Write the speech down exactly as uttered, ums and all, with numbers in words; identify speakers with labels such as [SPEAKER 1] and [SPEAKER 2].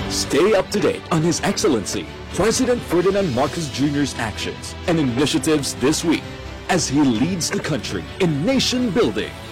[SPEAKER 1] Stay up to date on His Excellency President Ferdinand Marcos Junior's actions and initiatives this week as he leads the country in nation building.